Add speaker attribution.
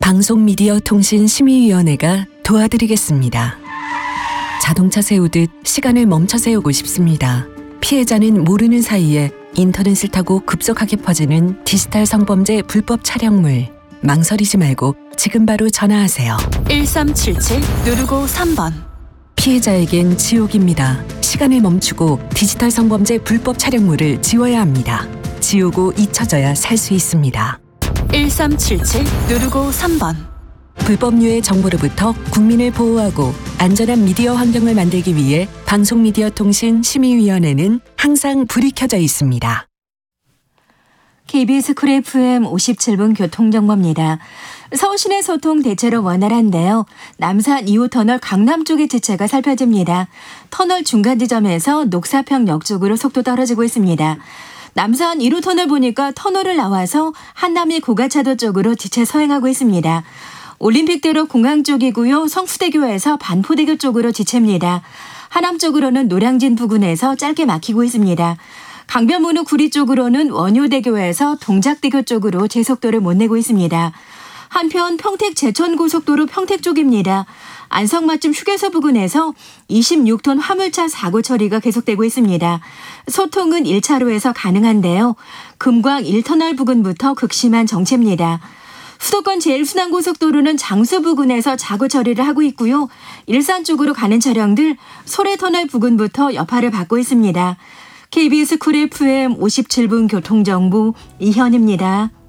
Speaker 1: 방송미디어통신심의위원회가 도와드리겠습니다. 자동차 세우듯 시간을 멈춰 세우고 싶습니다. 피해자는 모르는 사이에 인터넷을 타고 급속하게 퍼지는 디지털 성범죄 불법 촬영물. 망설이지 말고 지금 바로 전화하세요.
Speaker 2: 1377 누르고 3번.
Speaker 1: 피해자에겐 지옥입니다. 시간을 멈추고 디지털 성범죄 불법 촬영물을 지워야 합니다. 지우고 잊혀져야 살 수 있습니다.
Speaker 2: 1377 누르고 3번.
Speaker 1: 불법류의 정보로부터 국민을 보호하고 안전한 미디어 환경을 만들기 위해 방송미디어통신심의위원회는 항상 불이 켜져 있습니다.
Speaker 3: KBS 쿨 FM 57분 교통정보입니다. 서울 시내 소통 대체로 원활한데요. 남산 2호 터널 강남 쪽의 지체가 살펴집니다. 터널 중간 지점에서 녹사평역 쪽으로 속도 떨어지고 있습니다. 남산 1호 터널 보니까 터널을 나와서 한남리 고가차도 쪽으로 지체 서행하고 있습니다. 올림픽대로 공항 쪽이고요. 성수대교에서 반포대교 쪽으로 지체입니다. 하남 쪽으로는 노량진 부근에서 짧게 막히고 있습니다. 강변문호 구리 쪽으로는 원효대교에서 동작대교 쪽으로 제속도를 못 내고 있습니다. 한편 평택 제천고속도로 평택 쪽입니다. 안성맞춤 휴게소 부근에서 26톤 화물차 사고 처리가 계속되고 있습니다. 소통은 1차로에서 가능한데요. 금광 1터널 부근부터 극심한 정체입니다. 수도권 제일순환고속도로는 장수 부근에서 사고 처리를 하고 있고요. 일산 쪽으로 가는 차량들 소래터널 부근부터 여파를 받고 있습니다. KBS 쿨 FM 57분 교통정보 이현입니다.